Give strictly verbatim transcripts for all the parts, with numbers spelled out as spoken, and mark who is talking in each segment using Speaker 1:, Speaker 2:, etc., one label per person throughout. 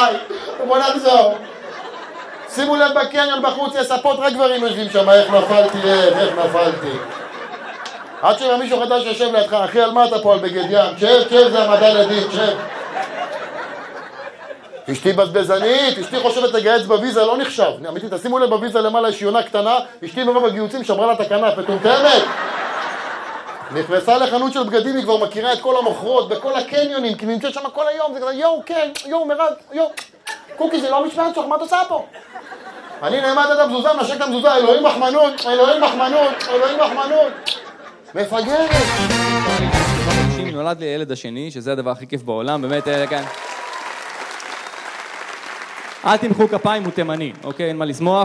Speaker 1: די, בוא נחזור. שימו לב בקניון בחוץ, יש ספות, רק גברים יושבים שם, איך נפלתי, איך נפלתי. עד שמה מישהו חדש יושב לידך, אחי, על מה אתה פה על בגד ים? שב, שב, זה המדע לדין, שב. אשתי בזבזנית, אשתי חושבת לגייץ בוויזה, לא נחשב. אמיתי, תשימו לב בוויזה למעלה, יש יונה קטנה, אשתי מרוב הגיוצים שמרה לה את הכנף, מטומטמת. נכנסה לחנות של בגדים, היא כבר מכירה את כל המוכרות, בכל הקניונים, כי נמצאת שם כל היום, זה כזה, יואו, כן, יואו, מירב, יואו. קוקי, זה לא משמעת שלך, מה את עושה פה? אני נעמד את המזוזה, נשק את המזוזה, אלוהים מחמנות, אלוהים מחמנות, אלוהים מחמנות. מפגרת.
Speaker 2: נולד לי הילד השני, שזה הדבר הכי כיף בעולם, באמת, כאן. אל תמחאו כפיים, הוא תימני, אוקיי? אין מה לשמוח.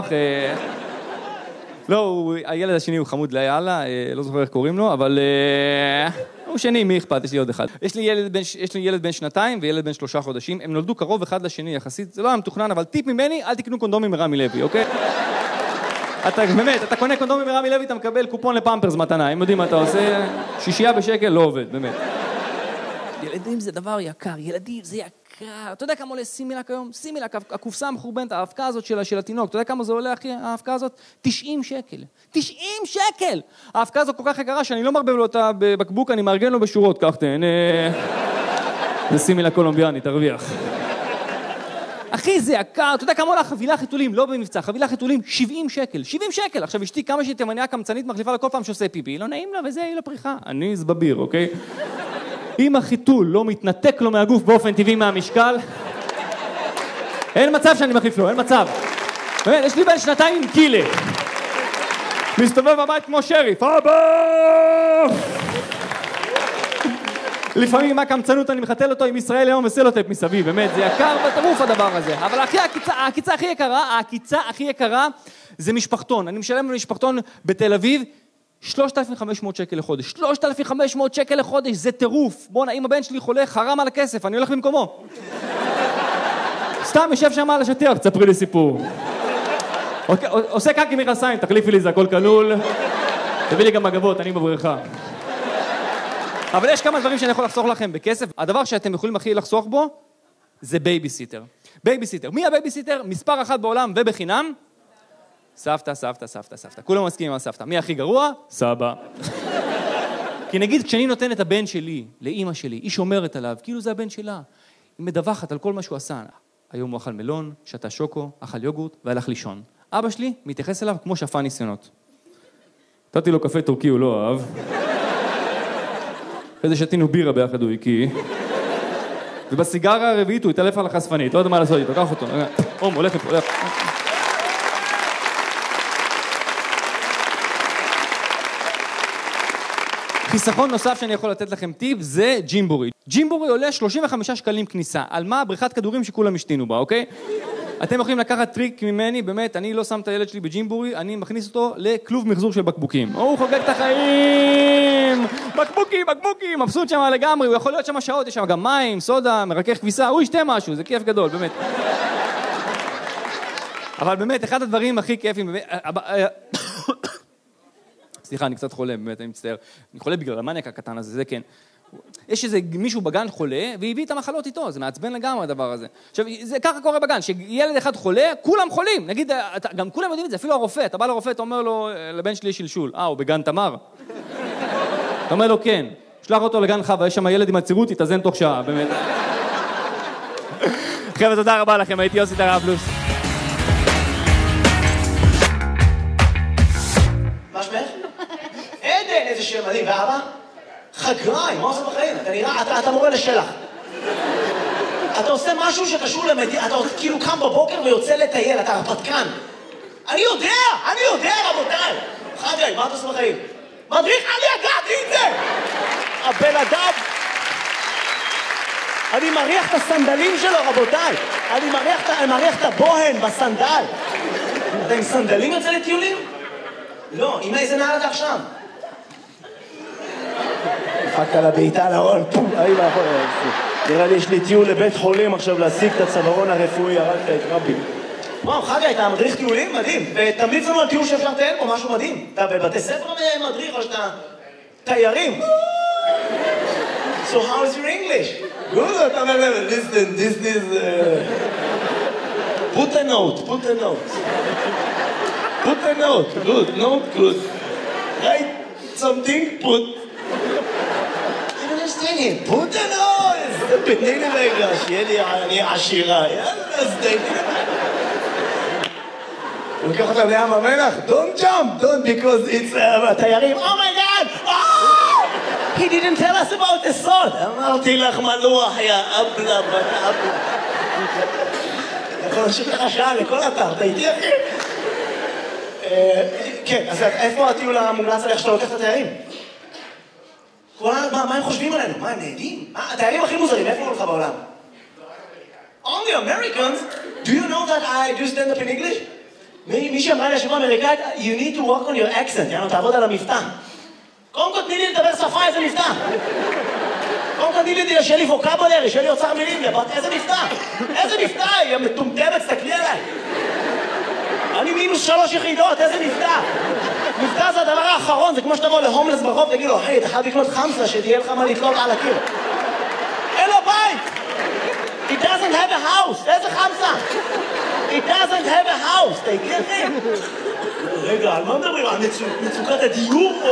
Speaker 2: לא, הילד השני הוא חמוד ליאללה, לא זוכר איך קוראים לו, אבל הוא שני, מי אכפת? יש לי עוד אחד. יש לי ילד בן, יש לי ילד בן שנתיים וילד בן שלושה חודשים, הם נולדו קרוב אחד לשני יחסית, זה לא היה מתוכנן, אבל טיפ ממני, אל תקנו קונדומים מרמי לוי, אוקיי? אתה, באמת, אתה קונה קונדומים מרמי לוי, אתה מקבל קופון לפמפרס מתנה, הם יודעים מה אתה עושה, שישייה בשקל לא עובד, באמת. ילדים זה דבר יקר, ילדים זה יקר. אתה יודע כמה עולה סימילק היום? סימילק, הקופסה המחורבנת, ההאבקה הזאת של, של התינוק, אתה יודע כמה זה עולה, אחי, ההאבקה הזאת? תשעים שקל. תשעים שקל! ההאבקה הזאת כל כך יקרה שאני לא מרבב לו אותה בבקבוק, אני מארגן לו בשורות, כך תהנה. זה סימילק קולומביאני, תרוויח. אחי, זה יקר, אתה יודע כמה עולה חבילה חיתולים, לא במבצע, חבילה חיתולים, שבעים שקל, שבעים שקל. עכשיו אשתי כמה שהיא תימניה קמצנית מחליפה לכל פעם שעושה פיפי, לא נעים לה וזה, היא לפריחה. אני זבביר, אוקיי? אם החיתול לא מתנתק לו מהגוף באופן טבעי מהמשקל, אין מצב שאני מחליף לו, אין מצב. באמת, יש לי בן שנתיים עם קילה. מסתובב בבית כמו שריף, אבא! לפעמים עם הקמצנות אני מחתל אותו עם ישראל היום וסלוטייפ מסביב, באמת, זה יקר בטירוף הדבר הזה. אבל הכי, הקיצה, הקיצה הכי יקרה, הקיצה הכי יקרה זה משפחתון. אני משלם למשפחתון בתל אביב, שלושת אלפים וחמש מאות שקל לחודש. שלושת אלפים וחמש מאות שקל לחודש, זה טירוף. בוא'נה, אם הבן שלי חולה, חרם על הכסף, אני הולך במקומו. סתם יושב שם על השטיח, תספרי לי סיפור. עושה קקי מכנסיים, תחליפי לי, זה הכל כלול. תביא לי גם מגבות, אני בבריכה. אבל יש כמה דברים שאני יכול לחסוך לכם בכסף. הדבר שאתם יכולים הכי לחסוך בו, זה בייביסיטר. בייביסיטר. מי הבייביסיטר? מספר אחת בעולם ובחינם. סבתא, סבתא, סבתא, סבתא. כולם מסכימים על סבתא. מי הכי גרוע? סבא. כי נגיד, כשאני נותן את הבן שלי, לאמא שלי, היא שומרת עליו, כאילו זה הבן שלה. היא מדווחת על כל מה שהוא עשה. היום הוא אכל מלון, שתה שוקו, אכל יוגורט והלך לישון. אבא שלי מתייחס אליו כמו שפע ניסיונות. נתתי לו קפה טורקי, הוא לא אהב. אחרי זה שתינו בירה ביחד הוא הקיא. ובסיגרה הרביעית הוא התעלף על החשפנית, לא יודע מה לעשות איתו, קח אותו. אום, הולך לפה, הולך. חיסכון נוסף שאני יכול לתת לכם טיפ זה ג'ימבורי. ג'ימבורי עולה שלושים וחמישה שקלים כניסה. על מה? בריכת כדורים שכולם השתינו בה, אוקיי? אתם יכולים לקחת טריק ממני, באמת, אני לא שם את הילד שלי בג'ימבורי, אני מכניס אותו לכלוב מחזור של בקבוקים. הוא חוגג את החיים! בקבוקים, בקבוקים! מבסוט שם לגמרי, הוא יכול להיות שם שעות, יש שם גם מים, סודה, מרכך כביסה, הוא ישתה משהו, זה כיף גדול, באמת. אבל באמת, אחד הדברים הכי כיפים, סליחה, אני קצת חולה, באמת, אני מצטער. אני חולה בגלל המניאק הקטן הזה, זה כן. יש איזה מישהו בגן חולה, והביא את המחלות איתו, זה מעצבן לגמרי הדבר הזה. עכשיו, זה ככה קורה בגן, שילד אחד חולה, כולם חולים. נגיד, אתה, גם כולם יודעים את זה, אפילו הרופא, אתה בא לרופא, אתה אומר לו, לבן שלי יש שלשול. אה, הוא בגן תמר? אתה אומר לו, כן. שלח אותו לגן חווה, יש שם ילד עם הצירות, יתאזן תוך שעה, באמת. חבר'ה, תודה רבה לכם, הייתי יוסי תרפלוס.
Speaker 3: מה שמך? עדן, איזה שם מדהים, ואבא? חגריים, מה עושה בחיים? אתה נראה, אתה, אתה מורה לשלח. אתה עושה משהו שקשור למדינה, אתה כאילו קם בבוקר ויוצא לטייל, אתה הרפתקן. אני יודע, אני יודע, רבותיי. חגריים, מה אתה עושה בחיים? מדריך, אני ידעתי את זה! הבן אדם... אני מריח את הסנדלים שלו, רבותיי. אני מריח את, אני מריח את הבוהן בסנדל. אתה עם סנדלים יוצא לטיולים? לא, הנה איזה נעל אתה עכשיו. דפקת על הבעיטה להון, פום, אי מאחור. נראה לי יש לי טיול לבית חולים עכשיו להשיג את הצווארון הרפואי, הרגת את רבי. וואו, חגי, אתה מדריך טיולים? מדהים. ותמליץ לנו על טיול שאפשר לטייל פה, משהו מדהים. אתה בבתי ספר מדריך או שאתה תיירים? So how is your English? Good, אתה אומר, listen, this is... Put a note, put a note. Put a note, good, note, good. Write something, put... I don't understand him. Put a note! תתני לי רגע, שיהיה לי, אני עשירה. יאללה, אז תתני לי. הוא לוקח אותם לים המלח, don't jump, don't, because it's תיירים. Oh my God! Oh! He didn't tell us about the salt. אמרתי לך מלוח, יא אבלה, בת אבלה. יכול להמשיך לך שעה לכל אתר, אתה איתי אחי? כן, אז איפה הטיול המומלץ עליך שאתה לוקח את התיירים? מה הם חושבים עלינו? מה, הם נהדים? התיירים הכי מוזרים, איפה הוא לך בעולם? Only Americans? Do you know that I do stand up in English? מי שאמרה לי השבוע אמריקאית, you need to work on your accent, יאנו, תעבוד על המבטא. קודם כל תני לי לדבר שפה, איזה מבטא. קודם כל תני לי שיהיה לי ווקאבולרי, שיהיה לי אוצר מילים, איזה מבטא. איזה מבטא, היא מטומטמת, תסתכלי עליי. אני מינוס שלוש יחידות, איזה מבטא. מבטא זה הדבר האחרון, זה כמו שתבוא להומלס ברחוב, תגיד לו, היי, אתה חייב לקנות חמסה, שתהיה לך מה לתלות על הקיר. אין לו בית! He doesn't have a house, איזה חמסה? He doesn't have a house, אתה הגיע אחי? רגע, על מה מדברים? על מצוקת הדיור או...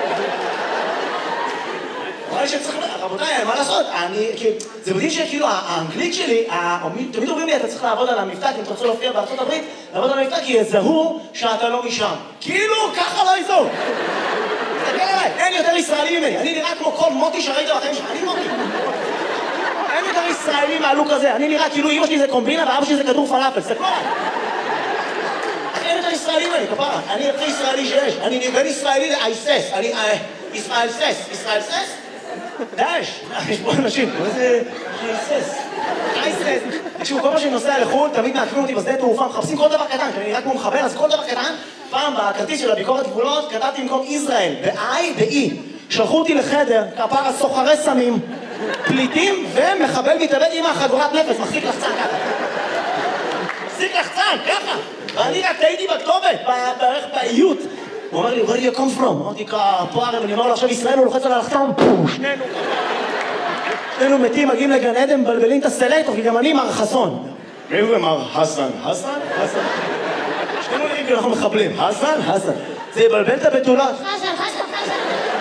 Speaker 3: אולי שצריך... רבותיי, מה לעשות? אני... זה מדהים שכאילו האנגלית שלי, תמיד אומרים לי, אתה צריך לעבוד על המבטא, כי אם אתה רוצה להופיע בארצות הברית, לעבוד על המבטא, כי יזהו שאתה לא משם. כאילו, ככה לא יזהו. תסתכל עליי, אין יותר ישראלי ממני. אני נראה כמו כל מוטי שראית בחיים שלך. אני מוטי. אין יותר ישראלי מהלוק הזה. אני נראה כאילו אמא שלי זה קומבינה ואבא שלי זה כדור פלאפל. תסתכלו עליי. אין יותר ישראלי ממני, כפרה. אני הכי ישראלי שיש. אני בין ישראלי לאייסס. אני... ישראל סס. ישראל סס? דאש. יש פה אנשים. מה זה... אייסס. אייסס. תקשיבו, כל מה שאני נוסע לחו"ל, תמיד מעקבים אותי בשדה תעופה, מחפשים כל דבר קטן. כי אני רק כמו מחבר, אז כל דבר קטן, פעם בכרטיס של הביקורת גבולות, כתבתי במקום ישראל, ב-I, ב-E. שלחו אותי לחדר, כפרה סוחרי סמים, פליטים ומחבל מתאבד עם החגורת נפש, מחזיק לחצן ככה. מחזיק לחצן, ככה. ואני רק טעיתי בכתובת, בערך באיות. הוא אומר לי, where do you come from? אמרתי, פה ערב, אני אומר לו, עכשיו ישראל, הוא לוחץ על הלחצן, פו, שנינו ככה. שנינו מתים, מגיעים לגן עדן, מבלבלים את הסלקטור, כי גם אני מר חסון. מי זה מר חסן? חסן? חסן. שנינו נראים כי אנחנו מחבלים. חסן? חסן. זה יבלבל את הבתולות. חסן, חסן, חסן.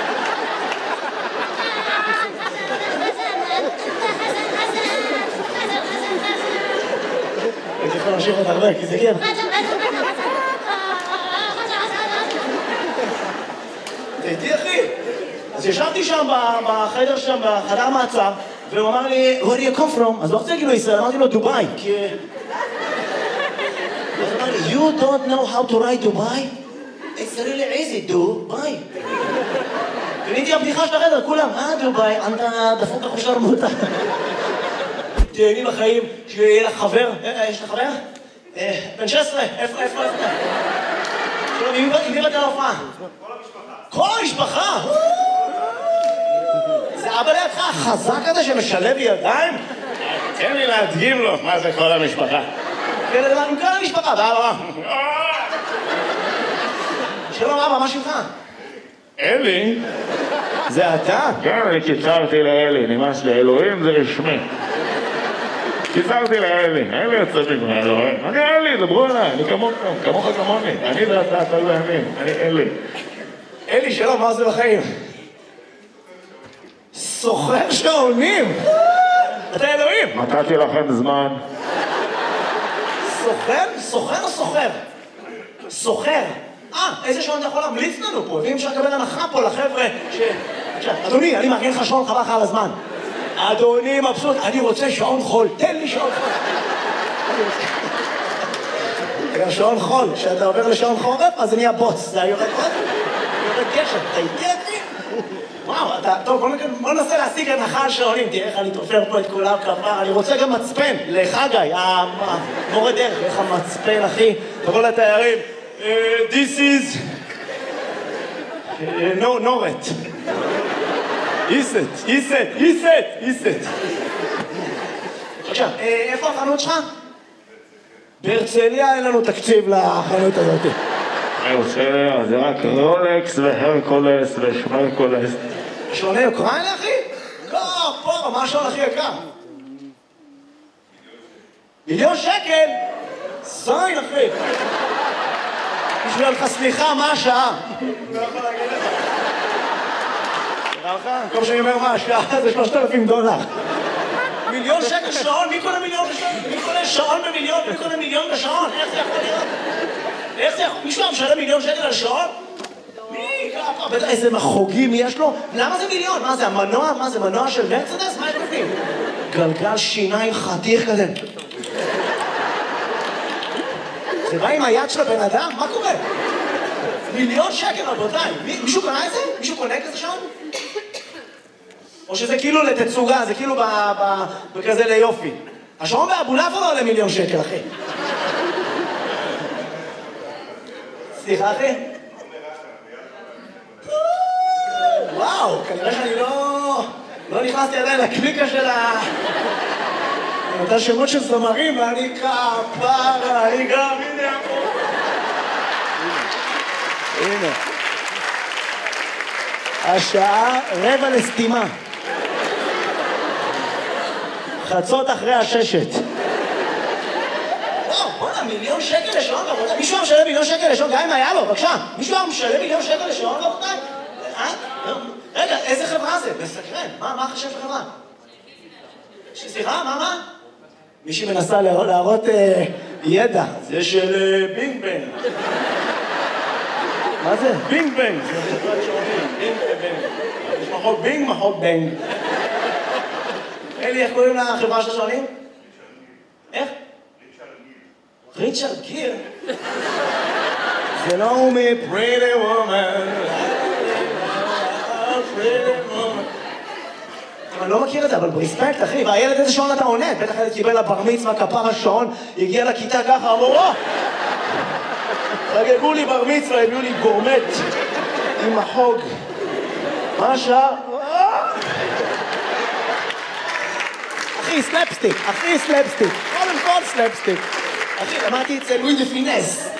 Speaker 3: אני יכול להמשיך עוד הרבה, כי זה כן. תהייתי אחי. אז ישבתי שם בחדר שם, בחדר מעצר, והוא אמר לי, where do you come from? אז לא רוצה להגיד לו ישראל, אמרתי לו דובאי, כי... אז הוא אמר לי, you don't know how to write Dubai? It's really easy, דובאי. קניתי הבדיחה של החדר, כולם, אה דובאי, אתה דפוק אחושר מותה. תהייני בחיים, שיהיה לך חבר, יש לך חבר? בן שש עשרה, איפה, איפה, איפה? עם מי באת להופעה? כל המשפחה. כל המשפחה? זה אבא לידך החזק הזה שמשלב ידיים? תן לי להדגים לו מה זה כל המשפחה. עם כל המשפחה, ואבא. שלום אבא, מה שלך?
Speaker 4: אלי?
Speaker 3: זה אתה?
Speaker 4: כן, אני קיצרתי לאלי, נמאס לאלוהים זה רשמי. קיצרתי לאלי, אלי יוצא מגמר, אלוהים. אני אלי, דברו עליי, אני כמוך, כמוך כמוני. אני ואתה, אתה ואני, אני אלי.
Speaker 3: אלי, שלום, מה זה בחיים? סוחר שעונים! אתה אלוהים!
Speaker 4: נתתי לכם זמן.
Speaker 3: סוחר? סוחר או סוחר? סוחר. אה, איזה שעון אתה יכול להמליץ לנו פה? ואם אפשר לקבל הנחה פה לחבר'ה ש... אדוני, אני מארגן לך שעון חבל לך על הזמן. אדוני מבסוט, אני רוצה שעון חול, תן לי שעון חול. שעון חול, כשאתה עובר לשעון חורף, אז זה נהיה בוץ. זה יורד עוד, יורד גשם, אתה איתי אחי? וואו, אתה, טוב, בוא, בוא ננסה להשיג הנחה על שעונים, תראה איך אני תופר פה את כולם כפר, אני רוצה גם מצפן, לחגי, המורה דרך, איך המצפן, אחי, תבוא לתיירים, uh, this is, uh, no, נורת. איסט, איסט, איסט, איסט. עכשיו, איפה החנות שלך? בהרצליה אין לנו תקציב לחנות הזאת.
Speaker 4: בהרצליה זה רק רולקס והרקולס ושמרקולס.
Speaker 3: שעוני אוקראינה, אחי? לא, פה, מה השעון הכי יקר? מיליון שקל? זין, אחי. בשביל לך סליחה, מה השעה? לא יכול להגיד לך. נראה לך? כל שאני אומר מה השעה זה שלושת אלפים דולר. מיליון שקל שעון? מי קונה מיליון בשעון? מי קונה שעון במיליון? מי קונה מיליון בשעון? איך זה יכול להיות? איך זה יכול? מישהו משלם מיליון שקל על שעון? מי? בטח איזה מחוגים יש לו? למה זה מיליון? מה זה, המנוע? מה זה, מנוע של מרצדס? מה יש בפנים? גלגל שיניים חתיך כזה. זה בא עם היד של הבן אדם? מה קורה? מיליון שקל, רבותיי. מישהו קונה את זה? מישהו קונה כזה שעון? או שזה כאילו לתצוגה, זה כאילו בכזה ליופי. השעון באבולעפיה לא עולה מיליון שקל, אחי. סליחה, אחי? וואו, כנראה שאני לא... לא נכנסתי עדיין לקליקה של ה... אותה שמות של זמרים, ואני כפרה, אני גם, הנה פה. הנה. השעה רבע לסתימה. חצות אחרי הששת. וואו, בוא'נה, מיליון שקל לשעון, רבותיי. מישהו היה משלם מיליון שקל לשעון, גם אם היה לו, בבקשה. מישהו היה משלם מיליון שקל לשעון, רבותיי? רגע, איזה חברה זה? מסקרן. מה החשב חברה? סליחה, מה, מה? מישהי מנסה להראות ידע. זה של בינג בנג. מה זה? בינג בנג. זה חברת שעונים. בינג בנג. יש מחוק בינג, מחוק בנג. אלי, איך קוראים לחברה של השעונים? איך? ריצ'רד גיר. זה לא הוא מ-Pretty Woman. אני לא מכיר את זה, אבל ברספקט, אחי, והילד איזה שעון אתה עונד, בטח ילד קיבל לבר מצווה, כפר השעון, הגיע לכיתה ככה, אמרו, חגגו לי בר מצווה, הביאו לי גורמט עם החוג. מה השעה? אחי, סלפסטיק, אחי, סלפסטיק, קודם כל סלפסטיק. אחי, למדתי אצל לואי דה פינס.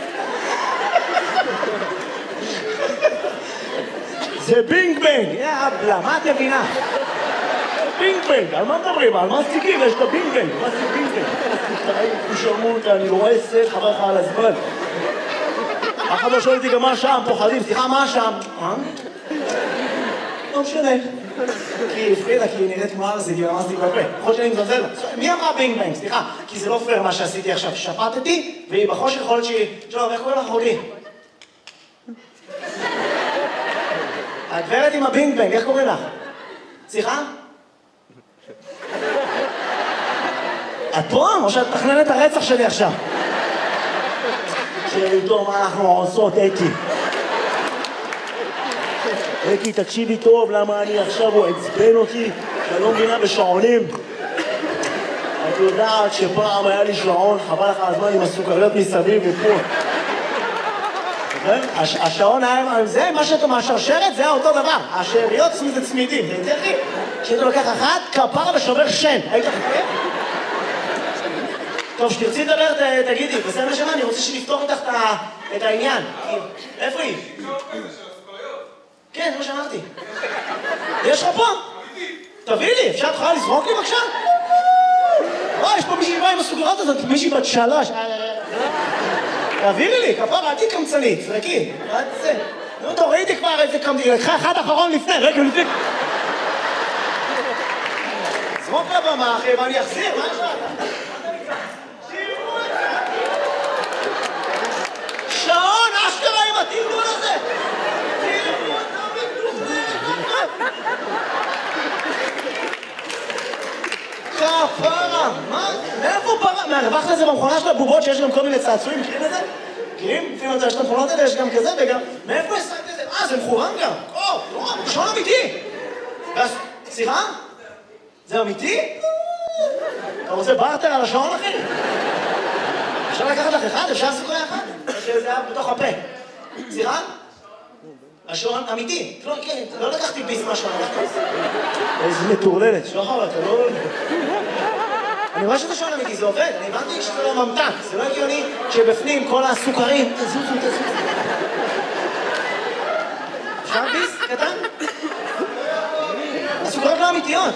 Speaker 3: זה בינג בנג, יא אבלה, מה את מבינה? בינג בנג, על מה מדברים? על מה סטיקים? יש את הבינג בנג, מה זה בינג בנג? תשרמו אותה, אני לא רואה סט, חבר לך על הזמן. אף אחד לא שואל אותי גם מה השעה, הם פוחדים, סליחה, מה השעה? מה? לא משנה. כי הפרידה, כי היא נראית כמו ארזית, היא ממש תתבפה. יכול שאני מזלזל לה. מי אמרה בינג בנג? סליחה, כי זה לא פייר מה שעשיתי עכשיו. שפטתי, והיא בחושך יכול להיות שהיא... שלום, איך קוראים לך אחותי? הגברת עם הבינג בנג, איך קוראים לך? סליחה? את פה? או שאת תכננת את הרצח שלי עכשיו? שאלו מה אנחנו עושות, אקי. אקי, תקשיבי טוב, למה אני עכשיו, הוא עצבן אותי, שאני לא מבינה בשעונים. את יודעת שפעם היה לי שעון, חבל לך הזמן עם הסוכריות מסביב ופה. השעון היה, זה מה שאתה מהשרשרת, זה היה אותו דבר. השאריות זה צמידים, זה יותר לי. כשאתה לוקח אחת, כפרה ושובר שן. היית חכה? טוב, שתרצי לדבר, תגידי, בסדר שמה, אני רוצה שנפתור איתך את העניין. איפה היא? כן, זה מה שאמרתי. יש לך פה? תביא לי, אפשר תוכל לזרוק לי בבקשה? לא, יש פה מישהי באה עם הסוגרות הזאת, מישהי בת שלוש. תעבירי לי, כפרה, אל תהי קמצנית, זרקי. מה זה? נו, טוב, ראיתי כבר איזה קמצנית, לקחה אחד אחרון לפני, רגע, לפני. זרוק לבמה, אחי, ואני אחזיר, מה יש לך? שעון, אשכרה עם התמלול הזה! תראו אותם בטוחה! כפרה, מה? מאיפה פרה? מהרווחת לזה במכונה של הבובות שיש גם כל מיני צעצועים, מכירים את זה? מכירים? לפעמים יש את המכונות האלה, יש גם כזה וגם... מאיפה השגת את זה? אה, זה מכוון גם! או, שעון אמיתי! סליחה? זה אמיתי? אתה רוצה בארטר על השעון, אחי? אפשר לקחת לך אחד? אפשר סוכרי אחד? שזה היה בתוך הפה. סליחה? השעון אמיתי. לא לקחתי ביס מהשעון, לקחתי ביס. איזה מטורללת. שוחר, אתה לא... אני רואה שזה שעון אמיתי, זה עובד. אני הבנתי שזה לא ממתק. זה לא הגיוני שבפנים כל הסוכרים... תזוזו, תזוזו. אפשר ביס? קטן? הסוכרות לא אמיתיות.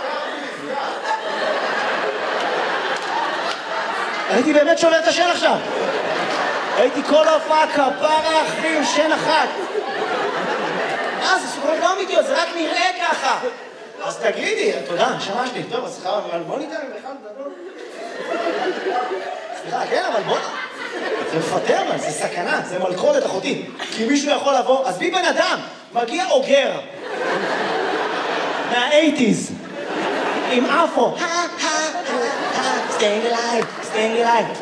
Speaker 3: הייתי באמת שובר את השן עכשיו. הייתי כל ההופעה כפרה אחי עם שן אחת. אה, זה סוכרות לא אמיתיות, זה רק נראה ככה. אז תגידי, תודה, נשמה שלי. טוב, אז סליחה, אבל בוא ניתן לך לדבר. סליחה, כן, אבל בוא... זה מפטר, אבל זה סכנה, זה מלכודת אחותי. כי מישהו יכול לבוא, אז בי בן אדם, מגיע אוגר. מה-אייטיז. עם אפו. staying alive, staying alive.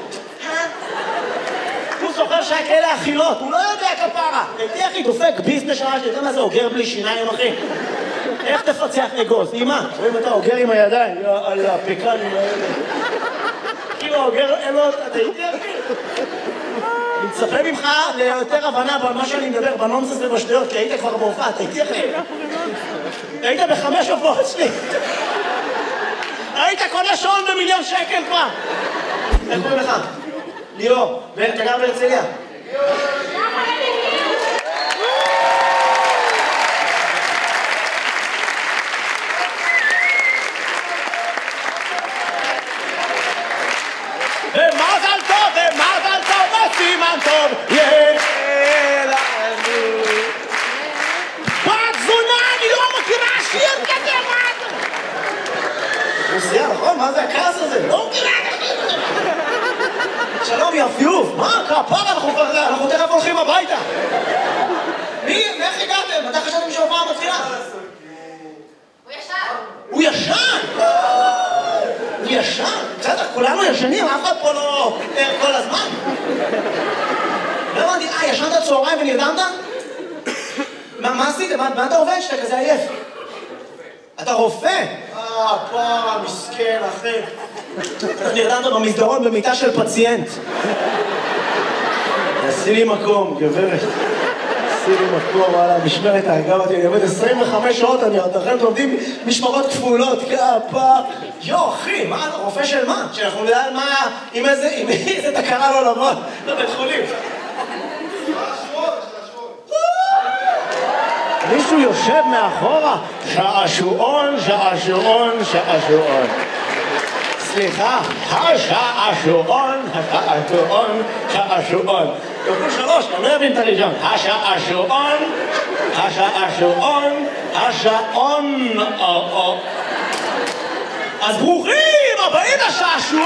Speaker 3: הוא זוכר שהיה כאלה אכילות, הוא לא יודע כפרה. הייתי אחי דופק ביזנס שעה שלי, אתה יודע מה זה אוגר בלי שיניים, אחי? איך תפצח אגוז? אמא, רואים אתה אוגר עם הידיים, על הפקנים האלה. כאילו אוגר אלות, אתה הייתי אחי? אני מצפה ממך ליותר הבנה במה שאני מדבר, בנונסס ובשטויות, כי היית כבר בהופעה, אתה הייתי אחי? היית בחמש הופעות שלי. היית קונה שעון במיליון שקל כבר. איך קוראים לך? ליאור. ואתה גר בהרצליה? ומזל טוב, ומזל טוב, וסימן טוב, יהיה לנו. בת זונה, אני לא מכירה שיר כזה, מה זה? רוסיה, נכון? מה זה הכעס הזה? לא מכירה את השיר הזה. שלום, יפיוף. מה? כפרה, אנחנו תכף הולכים הביתה. מי? איך הגעתם? אתה חשבתם שההופעה מתחילה?
Speaker 5: הוא ישן.
Speaker 3: הוא ישן? הוא ישן? בסדר, כולנו ישנים, אף אחד פה לא ער כל הזמן. לא הבנתי, אה, ישנת צהריים ונרדמת? מה עשית? מה אתה עובד שאתה כזה עייף? אתה רופא? אה, פרה, מסכן, אחי. אתה נרדמת במסדרון במיטה של פציינט. עשי לי מקום, גברת. עשי לי מקום, וואלה, משמרת האגב אותי, אני עובד עשרים וחמש שעות, אני אתכם עובדים משמרות כפולות, כפה. יו, אחי, מה, אתה רופא של מה? שאנחנו נדע על מה, עם איזה, עם איזה תקרה לא לבוא, לבית חולים. מישהו יושב מאחורה, שעשועון, שעשועון, שעשועון. סליחה, השעשועון, השעשועון, שעשועון. תוכלו שלוש, אני לא אבין את הראשון. השעשועון, השעשועון, השעון. אז ברוכים הבאים לשעשועון!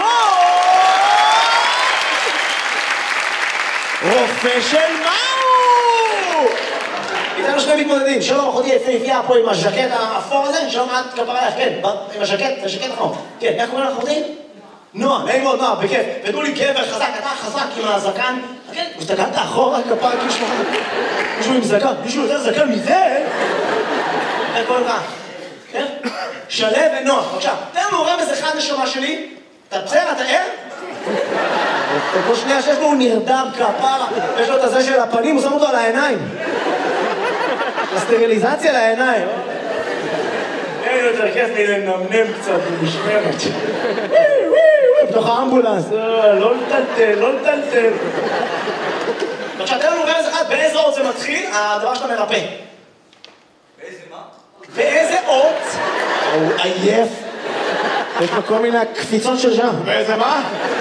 Speaker 3: רופא של מהו? איתנו שני מתמודדים, שלום אחותי יפהפייה פה עם הז'קט האפור הזה, שלום את כפרה לך, כן, עם הז'קט, זה ז'קט נכון. כן, איך קוראים לך אחותי? נועה, נעים מאוד, נועה, בכיף. ותנו לי גבר חזק, אתה חזק עם הזקן. כן, הסתכלת אחורה כפרה כאילו שלך. מישהו עם זקן, מישהו יותר זקן מזה? איך קוראים לך? כן? שלו ונועה, בבקשה. תן לנו רמז אחד נשמה שלי. אתה בסדר, אתה ער? כל שנייה שיש לו הוא נרדם כפרה, יש לו את הזה של הפנים, הוא שם אותו על העיניים. הסטריליזציה לעיניים. אין יותר כיף לי לנמנם קצת במשמרת. בתוך האמבולנס, לא לטלטל, לא לטלטל. עכשיו תן לנו רמז אחד, באיזה אות זה מתחיל, הדבר שאתה מרפא.
Speaker 6: באיזה מה?
Speaker 3: באיזה אות? הוא עייף. יש לו כל מיני קפיצות של שם.
Speaker 4: באיזה מה?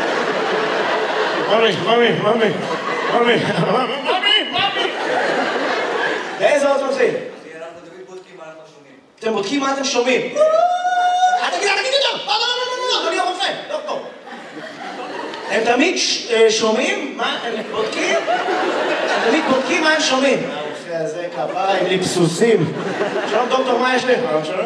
Speaker 4: ממי, ממי, ממי, ממי, ממי, ממי.
Speaker 3: באיזה אות זה מתחיל?
Speaker 6: אנחנו תמיד בודקים מה אנחנו שומעים.
Speaker 3: אתם בודקים מה אתם שומעים. אל תגיד, אל תגיד את זה! לא, לא, לא, לא, לא, אדוני הרופא, לא פה. הם תמיד שומעים מה הם בודקים? הם תמיד בודקים מה הם שומעים. הרופא הזה כפרה עם ליפסוסים. שלום דוקטור, מה יש לי?
Speaker 4: שלום.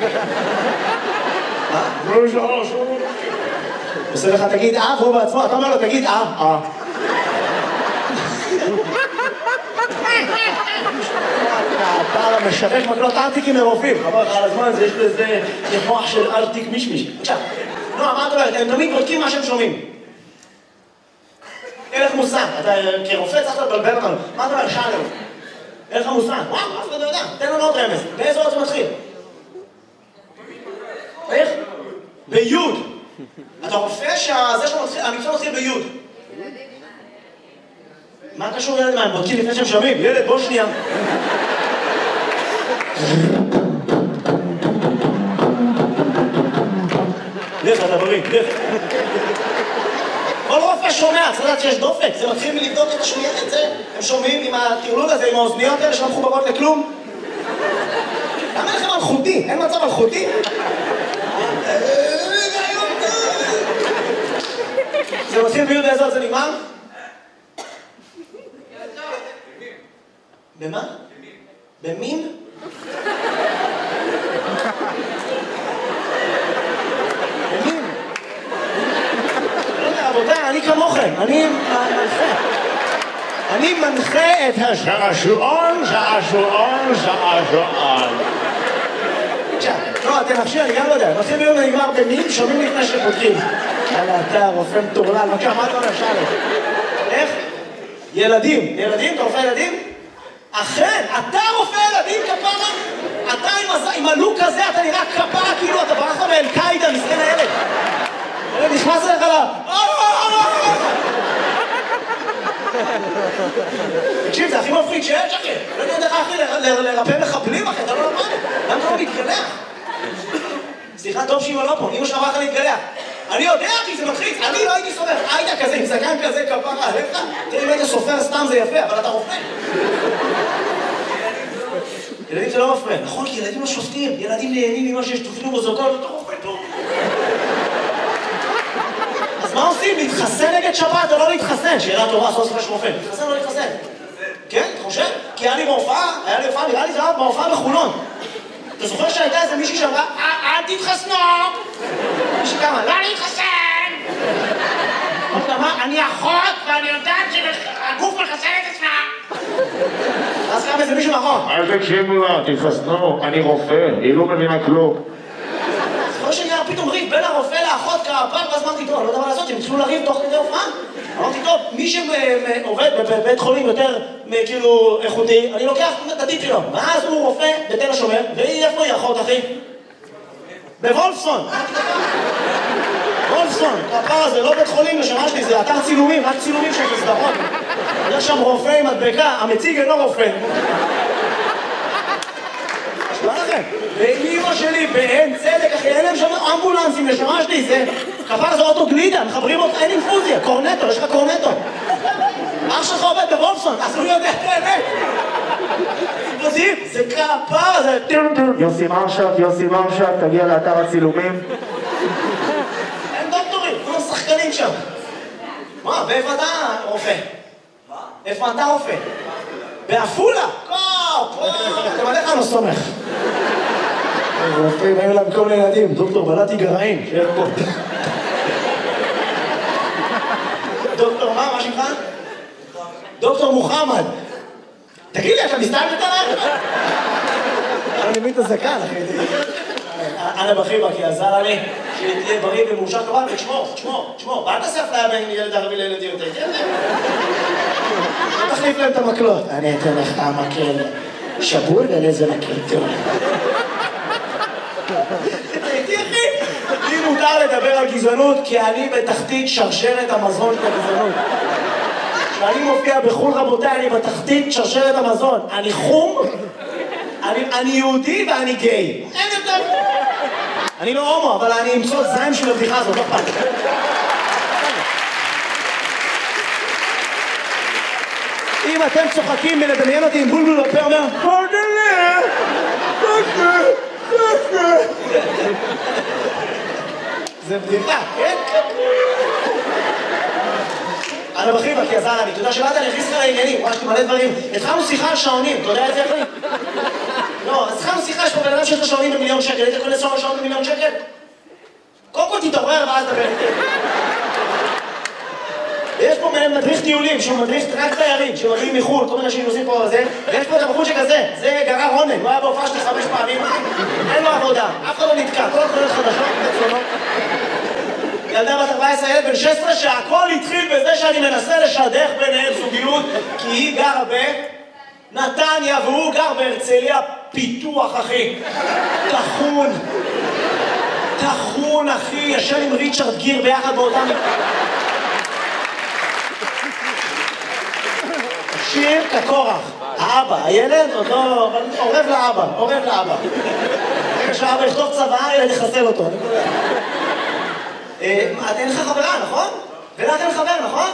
Speaker 3: מה?
Speaker 4: שלום, שלום, שלום.
Speaker 3: עושה לך תגיד אה, והוא בעצמו, אתה אומר לו תגיד אה.
Speaker 4: אה.
Speaker 3: אתה משווק מקלות ארטיקים לרופאים, חבל לך על הזמן, יש לזה מוח של ארטיק מישמיש. עכשיו, נועה, מה את אומרת? הם תמיד בודקים מה שהם שומעים. אין לך מושג, אתה כרופא צריך לבלבל אותנו. מה אתה אומר? שאלה לנו. אין לך מושג. וואו, אף אחד לא יודע. תן לנו עוד רמז. באיזה עוד זה מתחיל? איך? ביוד. אתה רופא שזה שהמקצוע מתחיל ביוד. מה קשור ילד? מה, הם בודקים לפני שהם שומעים? ילד, בוא שנייה. לך, אתה בריא, לך. כל רופא שומע, צריך לדעת שיש דופק, זה מתחיל מלבדוק את השמיעה, את זה. הם שומעים עם הטרלול הזה, עם האוזניות האלה שלא מחוברות לכלום. למה לכם מלכותי? אין מצב מלכותי? זה מתחיל ביוד באיזו זה נגמר? במה? במין? במין? לא יודע, רבותיי, אני כמוכם, אני מנחה. אני מנחה את השעשועון, שעשועון, שעשועון. עכשיו, לא, אתם נפשי, אני גם לא יודע. מתחיל ביום ונגמר במין, שומעים לפני שפותחים. יאללה, אתה רופא מטורלל, מה אתה אומר, שאלה? איך? ילדים. ילדים? אתה רופא ילדים? אכן, אתה רופא ילדים, כפרה? אתה עם הלוק הזה, אתה נראה כפרה, כאילו אתה ברח מאל-קאידה, מסכן הילד. הילד נכנס אליך לה... תקשיב, זה הכי מפחיד שיש, אחי. לא יודע דרך אחי לרפא מחבלים, אחי, אתה לא למד. למה אתה לא מתגלח? סליחה, טוב שאמא לא פה, אמא שאמרה לך להתגלח. אני יודע, אחי, זה מלחיץ. אני לא הייתי סופר. היית כזה, עם זקן כזה, כפרה עליך. תראה, אם היית סופר סתם זה יפה, אבל אתה רופא. ילדים זה לא מפריע. נכון, כי ילדים לא שופטים. ילדים נהנים ממה שיש תוכנו מוזוקות, אתה רופא טוב. אז מה עושים? להתחסן נגד שבת או לא להתחסן? שאלה טובה, סוף סוף יש רופא. להתחסן או לא להתחסן? כן, אתה חושב? כי היה לי בהופעה, היה לי הופעה, נראה לי זה היה בהופעה בחולון. אתה זוכר שהייתה איזה מישהי שאמרה, אל תתחסנו! מישהי כמה, לא להתחסן! אמרת מה? אני אחות ואני יודעת שהגוף מחסן את עצמה! אז קם איזה מישהו מאחור.
Speaker 4: אל תקשיבו לה, תתחסנו, אני רופא, היא לא מבינה כלום.
Speaker 3: זוכר שנהיה פתאום ריב בין הרופא לאחות כפר, ואז אמרתי, טוב, אני לא יודע מה לעשות, הם התחילו לריב תוך כדי הופעה. אמרתי, טוב, מי שעובד בבית חולים יותר כאילו איכותי, אני לוקח את הדין שלו. ואז הוא רופא בתל השומר, והיא איפה היא אחות, אחי? בוולפסון. וולפסון, הפער הזה, לא בית חולים לשמה שלי, זה אתר צילומים, רק צילומים של סדרות. יש שם רופא עם מדבקה, המציג אינו רופא. נשמע לכם? ואימא שלי באין צדק, אחי, אין להם שם אמבולנסים לשמה שלי, זה... כפר זה אוטו גלידה, מחברים אותך, אין אינפוזיה, קורנטו, יש לך קורנטו. אח שלך עובד בוולפסון, אז הוא יודע את האמת. יודעים, זה כפר, זה... יוסי מרשת, יוסי מרשת, תגיע לאתר הצילומים. אין דוקטורים, כולם שחקנים שם. מה, ואיפה אתה רופא? מה? איפה אתה רופא? באפולה? קופ, אתם עליך לא סומך. רופאים, היו להם כל מיני ילדים, דוקטור בלעתי גרעין, שיהיה פה. דוקטור מה, מה שמך? דוקטור מוחמד. תגיד לי, אתה מסתלבט עליי? אני מבין את הזקן, אחי. אנא בחיבה, כי עזר לי שתהיה בריא ומאושר כמובן, ותשמור, תשמור, תשמור. ואל תעשה אפליה בין ילד ערבי לילדים יותר. תחליף להם את המקלות. אני אתן לך המקל שבור ולאיזה מקל טוב. תראי, אחי, לי מותר לדבר על גזענות, כי אני בתחתית שרשרת המזון של הגזענות. כשאני מופיע בחול, רבותיי, אני בתחתית שרשרת המזון. אני חום, אני, אני יהודי ואני גיי. אין יותר. אני לא הומו, אבל אני אמצוא זין של הבדיחה הזאת, לא פעם. אם אתם צוחקים מלדמיין אותי עם בולבול בפה, אומר, פרגלה, פרגלה, פרגלה. זה בדיחה, כן? אנא בחיבה, כי עזר לי. אתה יודע שבאת אני הכניס לך לעניינים, ממש מלא דברים. התחלנו שיחה על שעונים, אתה יודע את זה איך לי? לא, אז התחלנו שיחה, יש פה בן אדם שיש לו שעונים במיליון שקל. היית קונה שעון במיליון שקל? קודם כל תתעורר ואז דבר איתי. ויש פה פה מדריך טיולים, שהוא מדריך רק תיירים, שמגיעים מחו"ל, כל מיני אנשים עושים פה זה, ויש פה את הבחור שכזה, זה גרר רונן, הוא היה בהופעה שלי חמש פעמים, אין לו עבודה, אף אחד לא נתקע, כל התחולות חדשות, בצונות. ילדה בת ארבע עשרה, ילד בן שש עשרה, שהכל התחיל בזה שאני מנסה לשדך ביניהם זוגיות, כי היא גרה בנתניה והוא גר בהרצליה פיתוח, אחי. תחון. תחון, אחי, ישן עם ריצ'רד גיר ביחד באותם... שיר כקורח. האבא, הילד עוד לא... עורב לאבא, עורב לאבא. רגע שהאבא יכתוב צבא, ילד יחסל אותו. אין לך חברה, נכון? ולך אין חבר, נכון?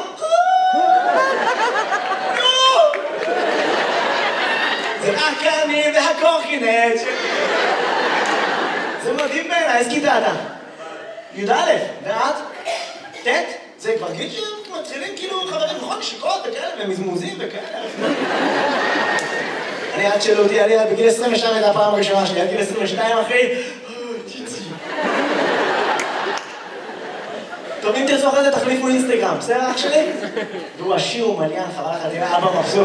Speaker 3: זה רק אני והקורקינט. זה מדהים בעיניי, איזה כיתה אתה? י"א, ואת? ט'? זה כבר גיל שמתחילים כאילו חברים, נכון? נשיקות וכאלה, ומזמוזים וכאלה. אני עד שאלו אותי, אני בגיל עשרים ושתיים הייתה הפעם הראשונה שלי, עד גיל עשרים ושתיים אחי. טוב, אם תרצו אחרי זה תחליפו אינסטגרם, בסדר אח שלי? והוא עשיר ומליין, חבל לך, תראה, אבא מבסוט.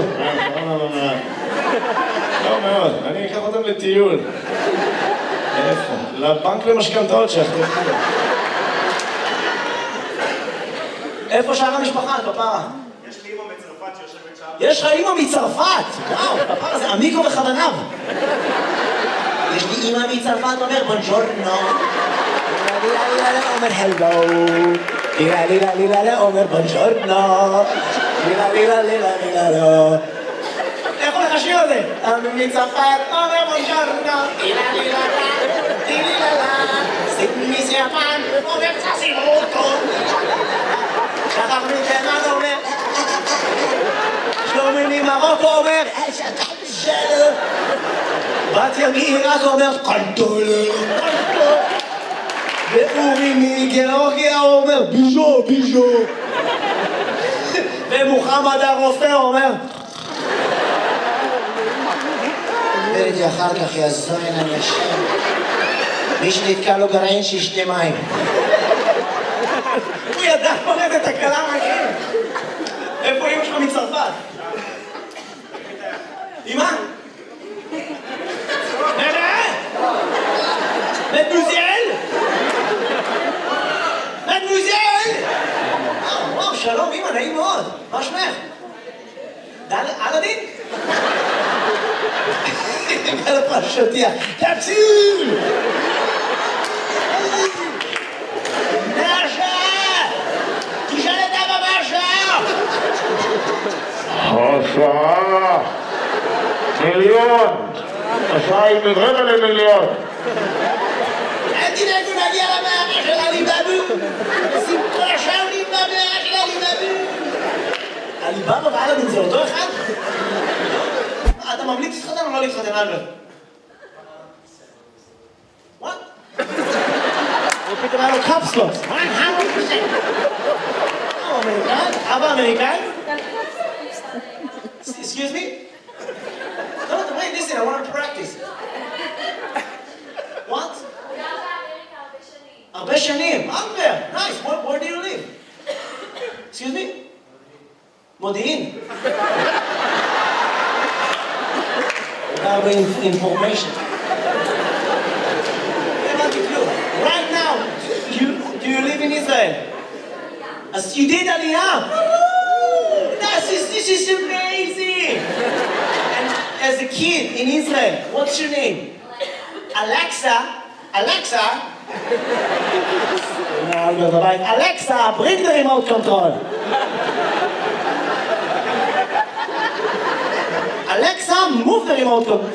Speaker 4: לא מאוד, אני אקח אותם לטיול. איפה? לבנק למשכנתאות שאחרי.
Speaker 3: איפה שאר המשפחה, כפרה?
Speaker 6: יש לי אמא מצרפת שיושבת שם.
Speaker 3: יש לך אמא מצרפת! וואו, כפרה, זה עמיקו בכוונב. יש לי אמא מצרפת, אומר בונג'ורנו. אומר הלו. לילה לילה לילה אומר בונג'ורנו. לילה לילה לילה לילה לא. איך הולך השיר הזה? אמא מצרפת, אומר בונג'ורנו. לילה לילה לילה לילה. סימי סיאפן, אומר צסימוטו. שחר מתימן אומר שלומי ממרוקו אומר שלו בתיה מעיראק אומר קנטולר ואורי מגיאורגיה אומר ביז'ו ביז'ו ומוחמד הרופא אומר וראיתי אחר כך יזוין אנשים מי שנתקע לו גרעין שישתה מים הוא ידע פורט את הקלה מהכם. איפה אמא שלך מצרפת? אמא? נראה? מדמוזל? מדמוזל? וואו, שלום אמא, נעים מאוד. מה שמך? אלאדין? על הפרשותיה. תציל!
Speaker 4: עשרה מיליון, עשרה היא רבע למיליון.
Speaker 3: אל תדאגו נגיע למאה של עליבאבו. סיפור עכשיו נבנה במאה של עליבאבו. עליבאבו ואלאדין זה אותו אחד? אתה ממליץ להתחתן או לא להתחתן, אלברט? וואט? הוא פתאום היה לו קפסלוט. אמריקאי? אבא אמריקאי? Excuse me? No, no, wait, listen, I want to practice. What? הרבה שנים. הרבה. Nice. Where, where do you live? Excuse me? מודיעין. הרבה information. Right now, you, do you live in Israel? As you did Aliyah. This is, this is amazing! And as a kid in Israel, what's your name? Alexa. Alexa? Alexa, bring the remote control. Alexa, move the remote control.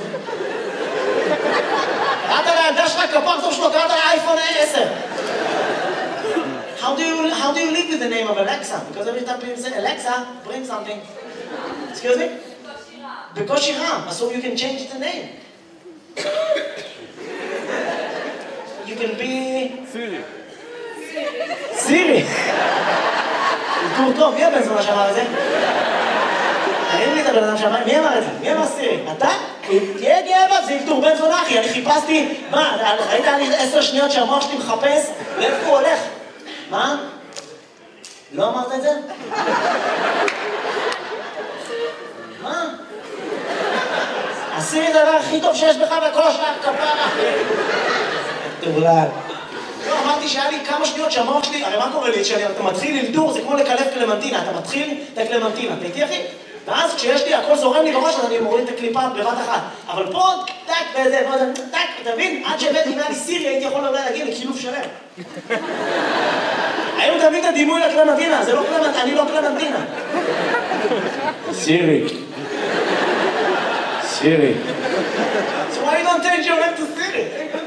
Speaker 3: קראת לילדה שלך כפר טוב שלו, קראת לאייפון עשר. How do you how do you live with the name of Alexa? Because every time people say Alexa, bring something. Excuse me? Because Shiram, so you can change the name. You can be Siri. Siri. טור טוב, מי הבן זונה שאמר את זה? תראי לי את הבן אדם שאמר, מי אמר את זה? מי אמר סירי? אתה? תהיה גאה בה, זה טור בן זונה אחי, אני חיפשתי, מה, ראית לי עשר שניות שהמוח שלי מחפש? לאיפה הוא הולך? מה? לא אמרת את זה? מה? עשירי זה הדבר הכי טוב שיש בך וכל השאר כפרה. תבלל. לא, אמרתי שהיה לי כמה שניות שהמוח שלי, הרי מה קורה לי? כשאתה מתחיל ללדור, זה כמו לקלף קלמנטינה, אתה מתחיל את הקלמנטינה, אתה איתי אחי? ואז כשיש לי, הכל זורם לי בראש, אז אני מוריד את הקליפה בבת אחת. אבל פה, טק, וזה, טק, אתה מבין? עד שהבאתי, אם היה לי סירי, הייתי יכול אולי להגיע לקילוף שלם. היום תביא את הדימוי לקלמנטינה, זה לא קלמנטינה, אני לא קלמנטינה. סירי. סירי. So why you don't change your name to Siri?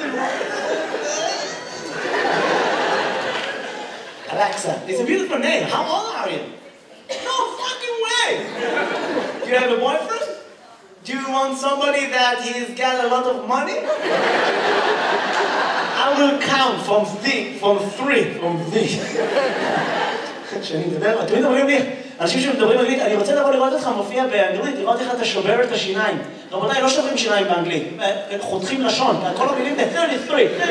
Speaker 3: Alexa, it's a beautiful name. How old are you? No fucking way! Do you have a boyfriend? Do you want somebody that he's got a lot of money? I will count from three, from three, from three. כשאני מדבר, תמיד אומרים לי, אנשים שמדברים אנגלית, אני רוצה לבוא לראות אותך מופיע באנגלית, לראות איך אתה שובר את השיניים. רבותיי, לא שוברים שיניים באנגלית, חותכים לשון, כל המילים זה שלושים ושלוש.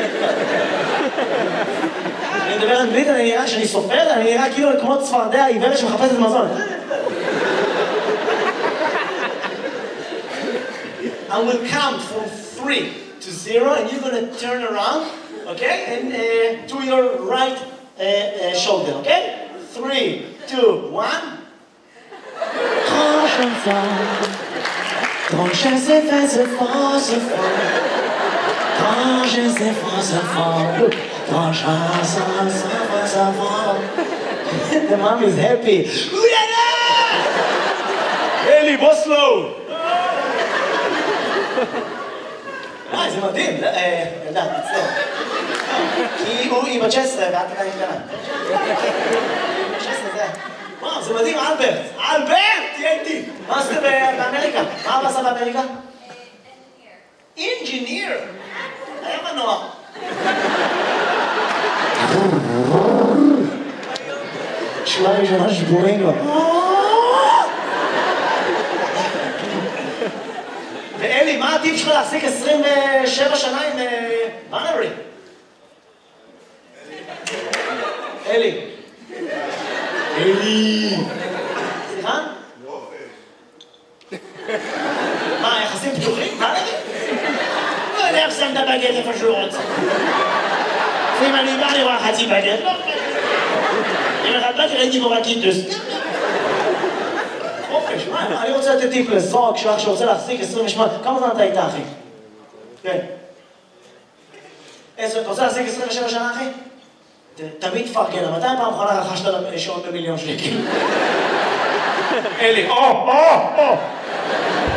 Speaker 3: אני מדבר אנגלית, אני נראה שאני סופר, אני נראה כאילו כמו צפרדע עיוורת שמחפשת מזון. I will count from three to zero, and you're going to turn around, okay, and uh, to your right uh, uh, shoulder, okay? Three, two, one. Quand je fais, quand je sais faire ce fort, ce fort, quand je sais faire ce fort, quand je sais faire ce fort. The mom is happy. Eli, בוא slow. אה, זה מדהים, ילדה, תצטער. כי היא בת שש עשרה ואת עדיין קטנה. שש עשרה זה... וואו, זה מדהים, אלברט. אלברט, תהיה איתי. מה עשית באמריקה? מה אבא עשה באמריקה? אינג'יניר. היה מנוע. שורה ראשונה שבורים לו. ואלי, מה הטיפ שלך להחזיק עשרים ושבע שנה עם בנרי? אלי. אלי. סליחה? מה, יחסים פתוחים? מה נגיד? לא יודע איך שם את הבגט איפה שהוא רוצה. אם אני בא לראות חצי בגט, לא בגט. אם אחד באתי ראיתי בו רקיטוס. חופש, מה? אני רוצה לתת טיפ לזרוק שלך שרוצה להחזיק עשרים ושמונה. כמה זמן אתה איתה, אחי? כן. אתה רוצה להחזיק עשרים ושבע שנה, אחי? תמיד תפרגן, מתי פעם אחרונה רכשת שעון במיליון שקל? אלי, או, או, או!